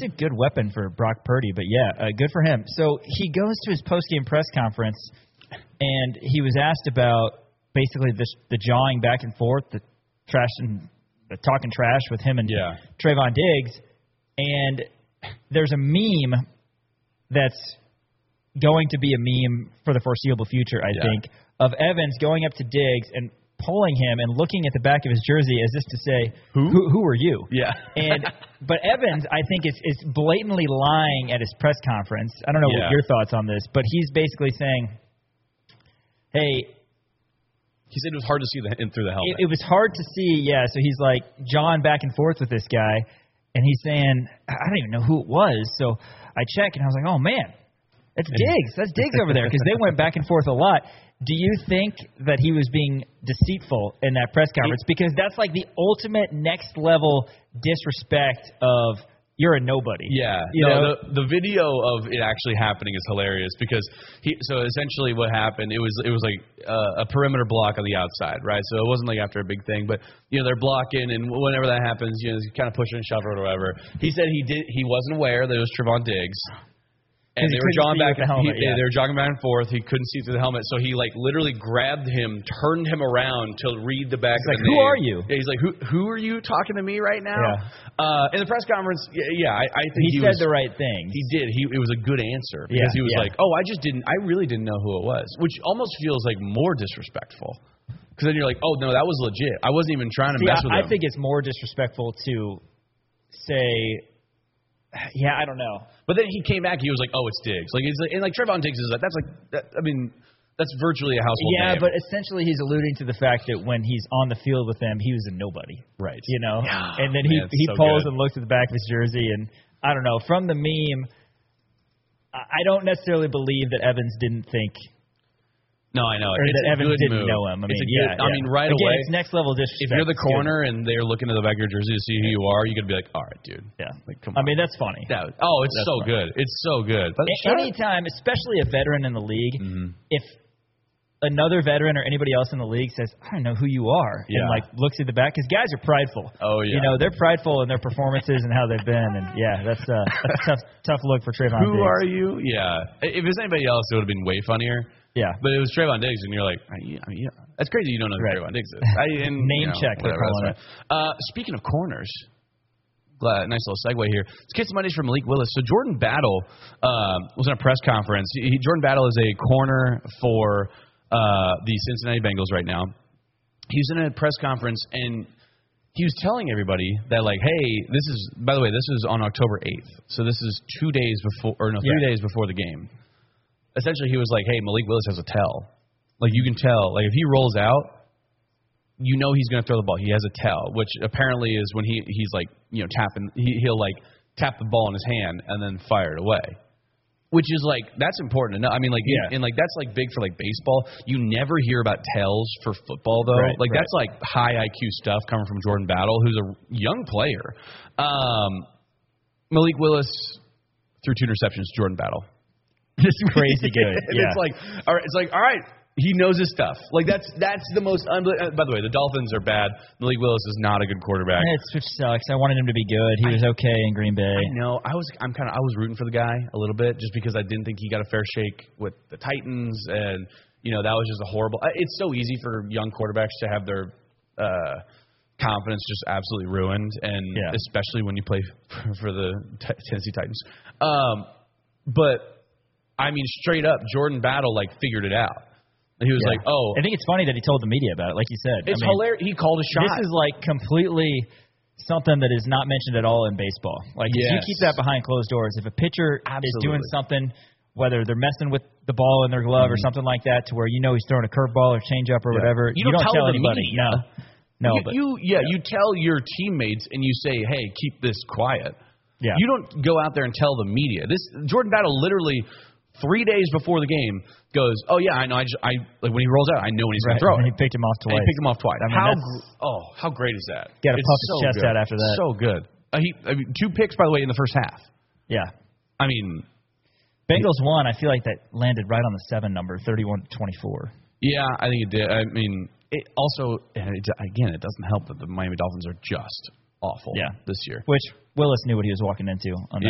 a good weapon for Brock Purdy, but yeah, good for him. So he goes to his post-game press conference, and he was asked about basically the jawing back and forth, the talking trash with him and Trayvon Diggs, and there's a meme that's going to be a meme for the foreseeable future, I think, of Evans going up to Diggs and pulling him and looking at the back of his jersey as if to say, who are you? Yeah. But Evans, I think, is blatantly lying at his press conference. I don't know what your thoughts on this, but he's basically saying, hey, he said it was hard to see through the helmet. It was hard to see, so he's like jawing back and forth with this guy, and he's saying, I don't even know who it was. So I checked, and I was like, oh, man, that's Diggs. That's Diggs over there, because they went back and forth a lot. Do you think that he was being deceitful in that press conference? Because that's like the ultimate next-level disrespect of you're a nobody. Yeah. The video of it actually happening is hilarious because so essentially what happened, it was like a perimeter block on the outside, right? So it wasn't like after a big thing, but they're blocking, and whenever that happens, kind of pushing and shoving or whatever. He said he wasn't aware that it was Trayvon Diggs. And they were jogging back. They were jogging back and forth. He couldn't see through the helmet, so he literally grabbed him, turned him around to read the back of the name. Who are you? Yeah, he's like, who are you talking to me right now? Yeah. In the press conference, I think he said the right thing. He did. It was a good answer because he was like, I really didn't know who it was, which almost feels like more disrespectful. Because then you're like, oh no, that was legit. I wasn't even trying to mess with him. I think it's more disrespectful to say. Yeah, I don't know. But then he came back. He was like, "Oh, it's Diggs." And Trayvon Diggs is that's virtually a household name. Yeah, but essentially he's alluding to the fact that when he's on the field with them, he was a nobody. Right. Yeah, and then he pulls and looks at the back of his jersey, and I don't know. From the meme, I don't necessarily believe that Evans didn't think. No, I know. Or that Evans didn't know him. I mean, right away. It's next level disrespect. If you're the corner and they're looking at the back of your jersey to see who you are, you could be like, all right, dude. Yeah. Come on. I mean, that's funny. It's so funny. Good. It's so good. But anytime, especially a veteran in the league, if another veteran or anybody else in the league says, I don't know who you are, and looks at the back, because guys are prideful. Oh, yeah. They're prideful in their performances and how they've been. And, that's a tough look for Trayvon Diggs. Who are you? Yeah. If it was anybody else, it would have been way funnier. Yeah. But it was Trayvon Diggs, and you're like, that's crazy you don't know who Trayvon Diggs is. Name check. Whatever, speaking of corners, nice little segue here. Let's get some Mondays from Malik Willis. So Jordan Battle was in a press conference. Jordan Battle is a corner for the Cincinnati Bengals right now. He was in a press conference, and he was telling everybody that, hey, by the way, this is on October 8th. So this is 3 days before the game. Essentially, he was like, hey, Malik Willis has a tell. You can tell. If he rolls out, he's going to throw the ball. He has a tell, which apparently is when he's tapping. He'll tap the ball in his hand and then fire it away. Which is that's important to know. I mean, and that's big for baseball. You never hear about tells for football though. Right, that's high IQ stuff coming from Jordan Battle, who's a young player. Malik Willis threw 2 interceptions. Jordan Battle. This is crazy good. Yeah. It's all right. He knows his stuff. That's the most. By the way, the Dolphins are bad. Malik Willis is not a good quarterback. It sucks. I wanted him to be good. He was okay in Green Bay. I know. I was rooting for the guy a little bit just because I didn't think he got a fair shake with the Titans, and that was just a horrible. It's so easy for young quarterbacks to have their confidence just absolutely ruined, and especially when you play for the Tennessee Titans. But I mean, straight up, Jordan Battle figured it out. He was like, "Oh." I think it's funny that he told the media about it, like you said. It's hilarious. He called a shot. This is completely something that is not mentioned at all in baseball. If you keep that behind closed doors, if a pitcher is doing something, whether they're messing with the ball in their glove or something like that, to where he's throwing a curveball or changeup or whatever, you don't tell anybody. No. You tell your teammates and you say, "Hey, keep this quiet." Yeah. You don't go out there and tell the media. Jordan Battle literally 3 days before the game goes, "Oh yeah, I know. When he rolls out, I know when he's going to throw it." And he picked him off twice. I mean, how great is that? Got to puff his chest out after that. So good. 2 picks, by the way, in the first half. Yeah. I mean, Bengals won. I feel like that landed right on the 7 number, 31-24. Yeah, I think it did. I mean, it also, again, it doesn't help that the Miami Dolphins are just awful this year. Which Willis knew what he was walking into on